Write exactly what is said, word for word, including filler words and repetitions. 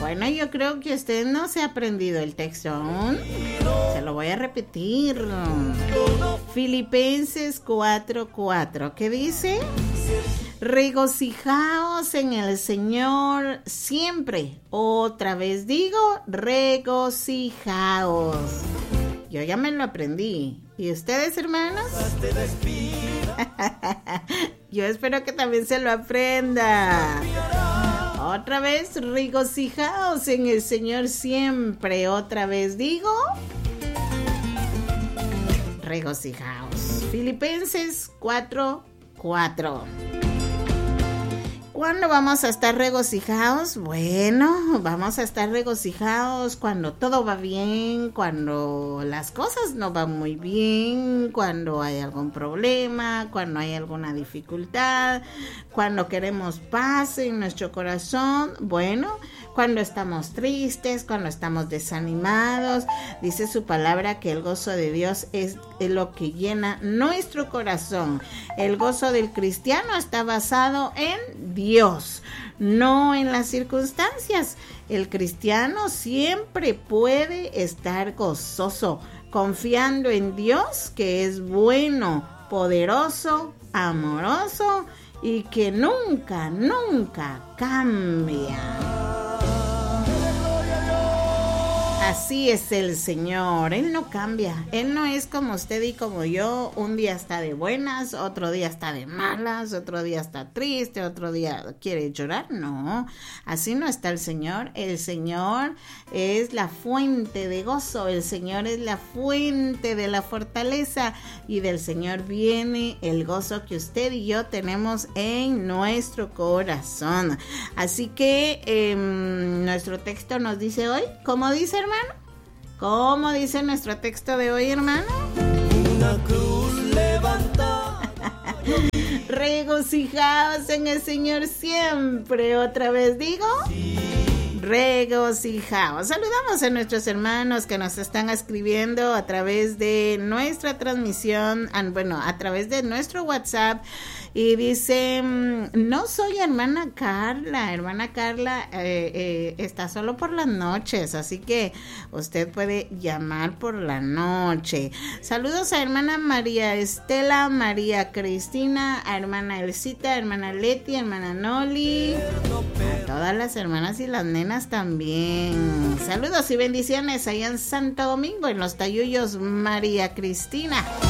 Bueno, yo creo que usted no se ha aprendido el texto aún. Se lo voy a repetir. Filipenses cuatro cuatro. ¿Qué dice? Regocijaos en el Señor siempre. Otra vez digo, regocijaos. Yo ya me lo aprendí. ¿Y ustedes, hermanos? Yo espero que también se lo aprenda. Otra vez, regocijaos en el Señor siempre. Otra vez digo, regocijaos. Filipenses cuatro cuatro. ¿Cuándo vamos a estar regocijados? Bueno, vamos a estar regocijados cuando todo va bien, cuando las cosas no van muy bien, cuando hay algún problema, cuando hay alguna dificultad, cuando queremos paz en nuestro corazón. Bueno, cuando estamos tristes, cuando estamos desanimados. Dice su palabra que el gozo de Dios es lo que llena nuestro corazón. El gozo del cristiano está basado en Dios, no en las circunstancias. El cristiano siempre puede estar gozoso, confiando en Dios, que es bueno, poderoso, amoroso y que nunca, nunca cambia. Así es el Señor, Él no cambia, Él no es como usted y como yo, un día está de buenas, otro día está de malas, otro día está triste, otro día quiere llorar, no, así no está el Señor. El Señor es la fuente de gozo, el Señor es la fuente de la fortaleza y del Señor viene el gozo que usted y yo tenemos en nuestro corazón. Así que eh, nuestro texto nos dice hoy, ¿cómo dice, hermano? ¿Cómo dice nuestro texto de hoy, hermano? Una cruz levantada. Regocijaos en el Señor siempre. Otra vez digo, regocijaos. Saludamos a nuestros hermanos que nos están escribiendo a través de nuestra transmisión, bueno, a través de nuestro WhatsApp. Y dice, no soy hermana Carla, hermana Carla eh, eh, está solo por las noches, así que usted puede llamar por la noche. Saludos a hermana María Estela, María Cristina, a hermana Elcita, hermana Leti, hermana Noli, a todas las hermanas y las nenas también. Saludos y bendiciones allá en Santo Domingo, en los Tayuyos, María Cristina.